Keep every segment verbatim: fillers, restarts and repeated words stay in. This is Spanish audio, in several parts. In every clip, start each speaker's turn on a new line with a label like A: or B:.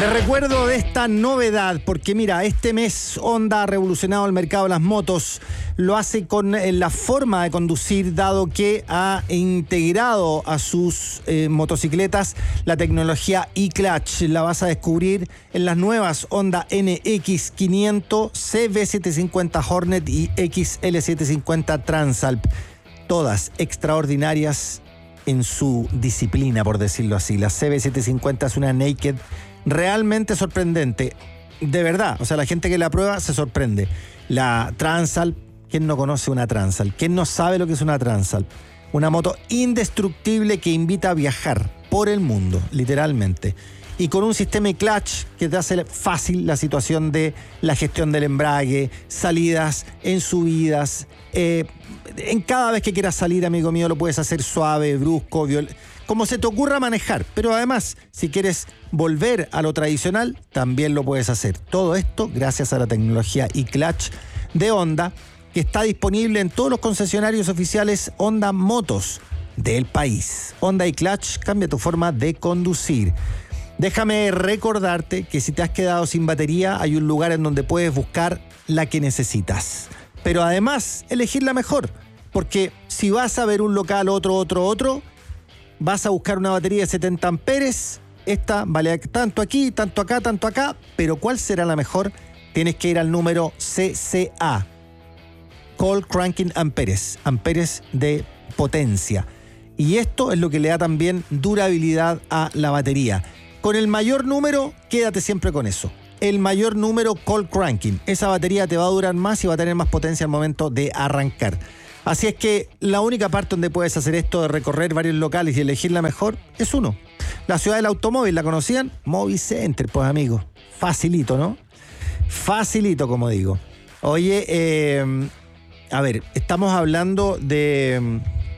A: Les recuerdo de esta novedad, porque mira, este mes Honda ha revolucionado el mercado de las motos. Lo hace con eh, la forma de conducir, dado que ha integrado a sus eh, motocicletas la tecnología e-Clutch. La vas a descubrir en las nuevas Honda N X quinientos, C B setecientos cincuenta Hornet y X L setecientos cincuenta Transalp. Todas extraordinarias en su disciplina, por decirlo así. La C B setecientos cincuenta es una naked realmente sorprendente, de verdad. O sea, la gente que la prueba se sorprende. La Transalp, ¿quién no conoce una Transalp? ¿Quién no sabe lo que es una Transalp? Una moto indestructible que invita a viajar por el mundo, literalmente. Y con un sistema de clutch que te hace fácil la situación de la gestión del embrague, salidas en subidas. Eh, en cada vez que quieras salir, amigo mío, lo puedes hacer suave, brusco, viol- como se te ocurra manejar. Pero además, si quieres volver a lo tradicional, también lo puedes hacer. Todo esto gracias a la tecnología e-Clutch de Honda, que está disponible en todos los concesionarios oficiales Honda Motos del país. Honda e-Clutch cambia tu forma de conducir. Déjame recordarte que si te has quedado sin batería, hay un lugar en donde puedes buscar la que necesitas. Pero además, elegir la mejor. Porque si vas a ver un local, otro, otro, otro, vas a buscar una batería de setenta amperes. Esta vale tanto aquí, tanto acá, tanto acá. Pero ¿cuál será la mejor? Tienes que ir al número C C A. Cold Cranking Amperes. Amperes de potencia. Y esto es lo que le da también durabilidad a la batería. Con el mayor número, quédate siempre con eso. El mayor número cold cranking. Esa batería te va a durar más y va a tener más potencia al momento de arrancar. Así es que la única parte donde puedes hacer esto de recorrer varios locales y elegir la mejor es uno. La ciudad del automóvil, ¿la conocían? Movicenter, pues amigos. Facilito, ¿no? Facilito, como digo. Oye, eh, a ver, estamos hablando de...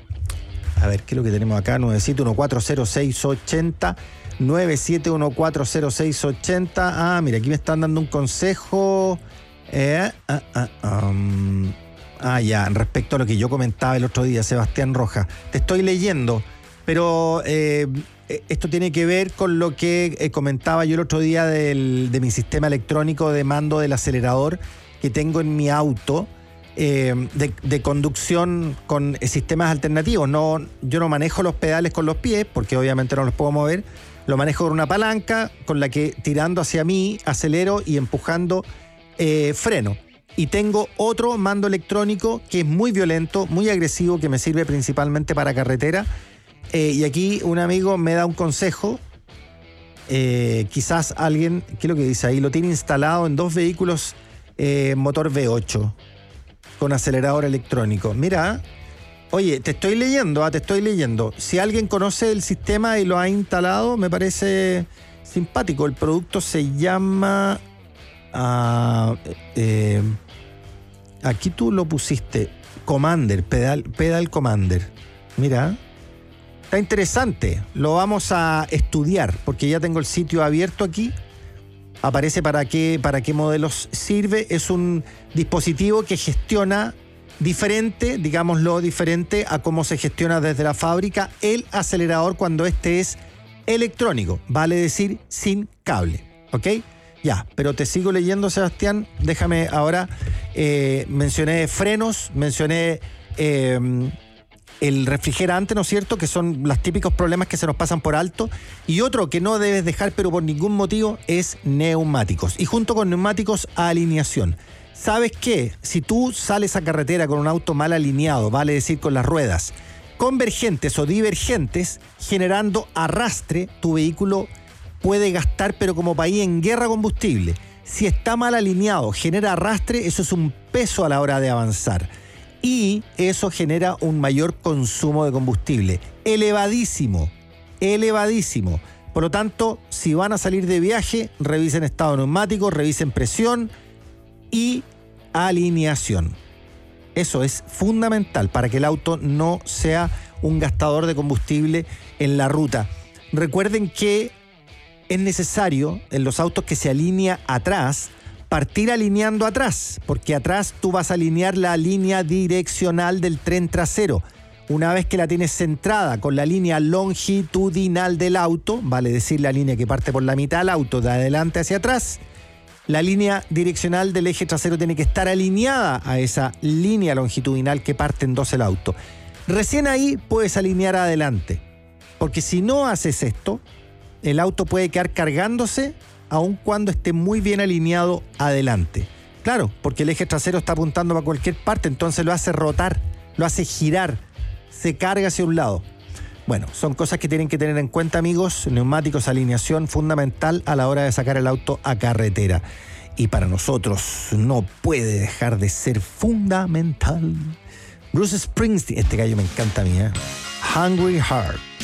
A: A ver, ¿qué es lo que tenemos acá? nueve siete uno cuatro cero seis ocho cero. nueve siete uno cuatro cero seis ocho cero. Ah, mira, aquí me están dando un consejo. Eh, ah, ah, um, ah, ya, respecto a lo que yo comentaba el otro día, Sebastián Rojas. Te estoy leyendo, pero eh, esto tiene que ver con lo que eh, comentaba yo el otro día del, de mi sistema electrónico de mando del acelerador que tengo en mi auto. Eh, de, de conducción con eh, sistemas alternativos. No, yo no manejo los pedales con los pies, porque obviamente no los puedo mover. Lo manejo con una palanca con la que tirando hacia mí acelero y empujando eh, freno. Y tengo otro mando electrónico que es muy violento, muy agresivo, que me sirve principalmente para carretera. Eh, y aquí un amigo me da un consejo. Eh, quizás alguien, ¿qué es lo que dice ahí? Lo tiene instalado en dos vehículos eh, motor V ocho. Con acelerador electrónico. Mira, oye, te estoy leyendo, ah, te estoy leyendo. Si alguien conoce el sistema y lo ha instalado, me parece simpático. El producto se llama... Uh, eh, aquí tú lo pusiste. Commander, Pedal, Pedal Commander. Mira, está interesante. Lo vamos a estudiar, porque ya tengo el sitio abierto aquí. Aparece para qué, para qué modelos sirve. Es un dispositivo que gestiona diferente, digámoslo diferente, a cómo se gestiona desde la fábrica el acelerador cuando este es electrónico. Vale decir, sin cable. ¿Ok? Ya, pero te sigo leyendo, Sebastián. Déjame ahora, eh, mencioné frenos, mencioné... Eh, el refrigerante, ¿no es cierto?, que son los típicos problemas que se nos pasan por alto. Y otro que no debes dejar, pero por ningún motivo, es neumáticos. Y junto con neumáticos, alineación. ¿Sabes qué? Si tú sales a carretera con un auto mal alineado, vale decir con las ruedas convergentes o divergentes, generando arrastre, tu vehículo puede gastar, pero como país en guerra, combustible. Si está mal alineado, genera arrastre, eso es un peso a la hora de avanzar. Y eso genera un mayor consumo de combustible. Elevadísimo, elevadísimo. Por lo tanto, si van a salir de viaje, revisen estado neumático, revisen presión y alineación. Eso es fundamental para que el auto no sea un gastador de combustible en la ruta. Recuerden que es necesario, en los autos que se alinea atrás, partir alineando atrás, porque atrás tú vas a alinear la línea direccional del tren trasero. Una vez que la tienes centrada con la línea longitudinal del auto, vale decir la línea que parte por la mitad del auto, de adelante hacia atrás, la línea direccional del eje trasero tiene que estar alineada a esa línea longitudinal que parte en dos el auto. Recién ahí puedes alinear adelante, porque si no haces esto, el auto puede quedar cargándose aun cuando esté muy bien alineado adelante. Claro, porque el eje trasero está apuntando para cualquier parte, entonces lo hace rotar, lo hace girar, se carga hacia un lado. Bueno, son cosas que tienen que tener en cuenta, amigos. Neumáticos, alineación fundamental a la hora de sacar el auto a carretera. Y para nosotros no puede dejar de ser fundamental. Bruce Springsteen, este gallo me encanta a mí, ¿eh? Hungry Heart.